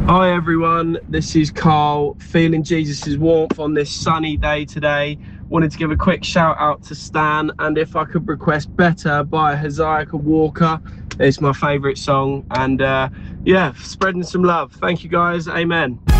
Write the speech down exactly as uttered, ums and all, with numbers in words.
Hi everyone, this is Carl, feeling Jesus' warmth on this sunny day today. Wanted to give a quick shout out to Stan, and If I Could Request Better by Hezekiah Walker. It's my favourite song, and uh, yeah, spreading some love. Thank you guys, amen.